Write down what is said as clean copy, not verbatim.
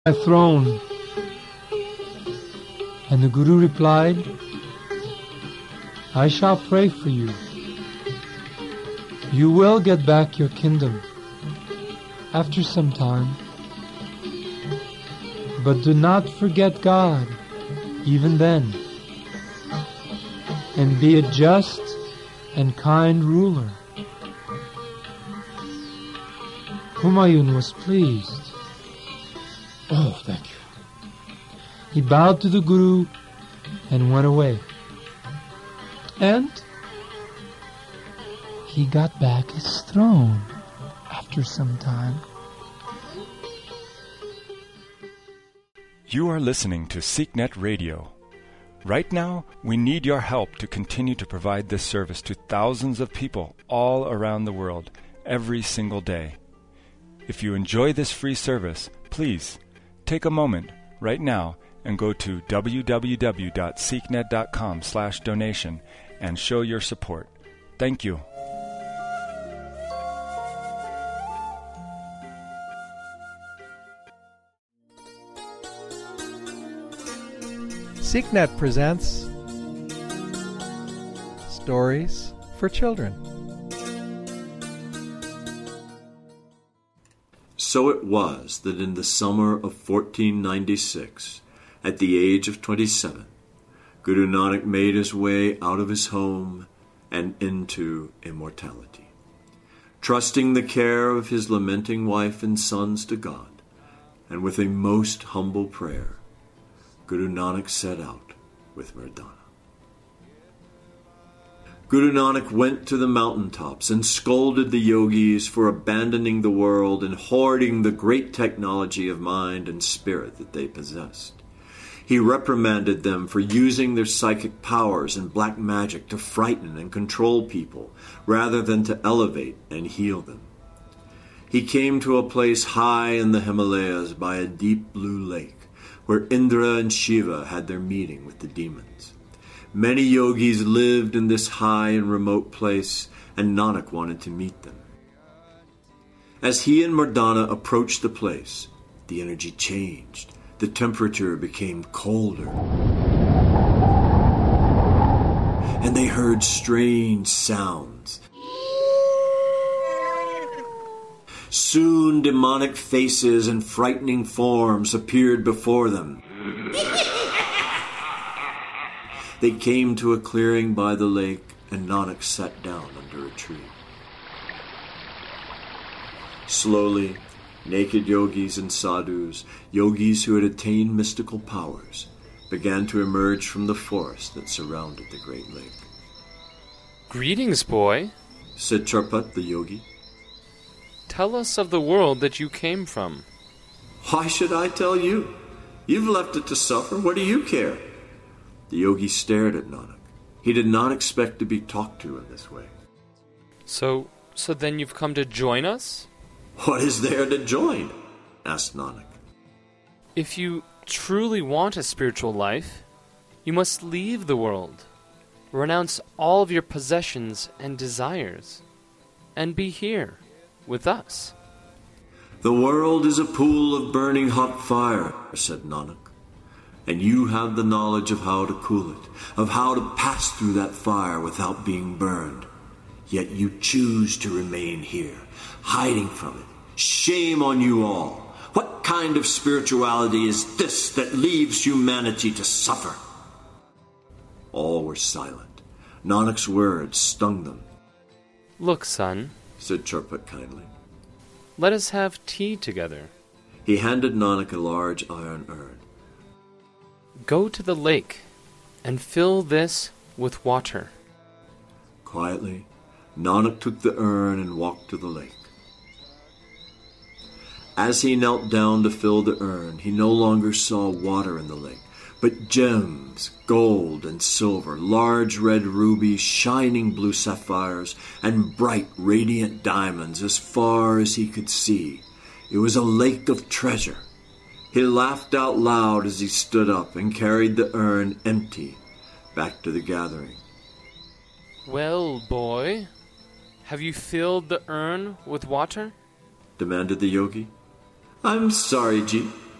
my throne. And the Guru replied, I shall pray for you. You will get back your kingdom after some time. But do not forget God, even then. And be a just and kind ruler. Humayun was pleased. Oh, thank you. He bowed to the Guru and went away. And he got back his throne after some time. You are listening to SeekNet Radio. Right now, we need your help to continue to provide this service to thousands of people all around the world every single day. If you enjoy this free service, please take a moment right now and go to www.seeknet.com/donation and show your support. Thank you. SeekNet presents Stories for Children. So it was that in the summer of 1496, at the age of 27, Guru Nanak made his way out of his home and into immortality. Trusting the care of his lamenting wife and sons to God, and with a most humble prayer, Guru Nanak set out with Mardana. Guru Nanak went to the mountaintops and scolded the yogis for abandoning the world and hoarding the great technology of mind and spirit that they possessed. He reprimanded them for using their psychic powers and black magic to frighten and control people rather than to elevate and heal them. He came to a place high in the Himalayas by a deep blue lake, where Indra and Shiva had their meeting with the demons. Many yogis lived in this high and remote place, and Nanak wanted to meet them. As he and Mardana approached the place, the energy changed. The temperature became colder. And they heard strange sounds. Soon demonic faces and frightening forms appeared before them. They came to a clearing by the lake, and Nanak sat down under a tree. Slowly, naked yogis and sadhus, yogis who had attained mystical powers, began to emerge from the forest that surrounded the great lake. Greetings, boy, said Charpat the yogi. Tell us of the world that you came from. Why should I tell you? You've left it to suffer. What do you care? The yogi stared at Nanak. He did not expect to be talked to in this way. So then you've come to join us? What is there to join? Asked Nanak. If you truly want a spiritual life, you must leave the world, renounce all of your possessions and desires, and be here with us. The world is a pool of burning hot fire, said Nanak. And you have the knowledge of how to cool it, of how to pass through that fire without being burned. Yet you choose to remain here, hiding from it. Shame on you all. What kind of spirituality is this that leaves humanity to suffer? All were silent. Nanak's words stung them. Look, son, said Charpat kindly. Let us have tea together. He handed Nanak a large iron urn. Go to the lake and fill this with water. Quietly, Nanak took the urn and walked to the lake. As he knelt down to fill the urn, he no longer saw water in the lake, but gems, gold and silver, large red rubies, shining blue sapphires, and bright, radiant diamonds as far as he could see. It was a lake of treasure. He laughed out loud as he stood up and carried the urn empty back to the gathering. Well, boy, have you filled the urn with water? demanded the yogi. I'm sorry, Ji,